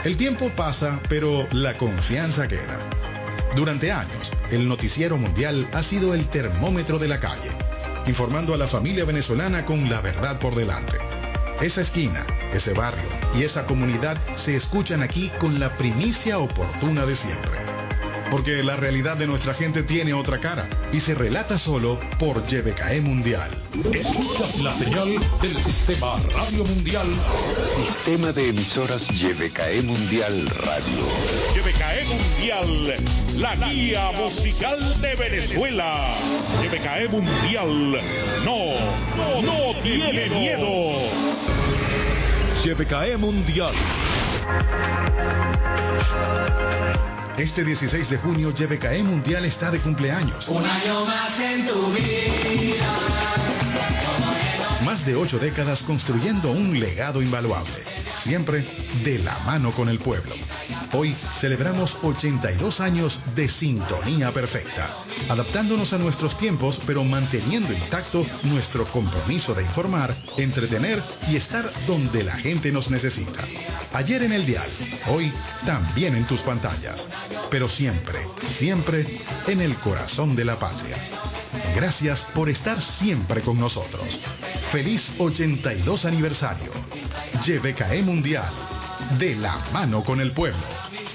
El tiempo pasa, pero la confianza queda. Durante años, el Noticiero Mundial ha sido el termómetro de la calle, informando a la familia venezolana con la verdad por delante. Esa esquina, ese barrio y esa comunidad se escuchan aquí con la primicia oportuna de siempre. Porque la realidad de nuestra gente tiene otra cara y se relata solo por YBKE Mundial. Escuchas la señal del Sistema Radio Mundial. Sistema de emisoras YBKE Mundial Radio. YBKE Mundial, la guía musical de Venezuela. YBKE Mundial, no tiene miedo. YBKE Mundial. Este 16 de junio, YBKE Mundial está de cumpleaños. Un año más en tu vida. Más de 8 décadas construyendo un legado invaluable, siempre de la mano con el pueblo. Hoy celebramos 82 años de sintonía perfecta, adaptándonos a nuestros tiempos, pero manteniendo intacto nuestro compromiso de informar, entretener y estar donde la gente nos necesita. Ayer en el dial, hoy también en tus pantallas, pero siempre, siempre en el corazón de la patria. Gracias por estar siempre con nosotros. Feliz 82 aniversario. YBKE Mundial, de la mano con el pueblo.